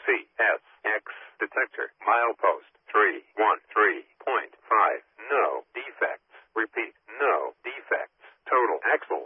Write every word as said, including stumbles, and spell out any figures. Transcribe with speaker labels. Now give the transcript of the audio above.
Speaker 1: C S X detector. Milepost three one three point five. No defects. Repeat, no defects. Total axle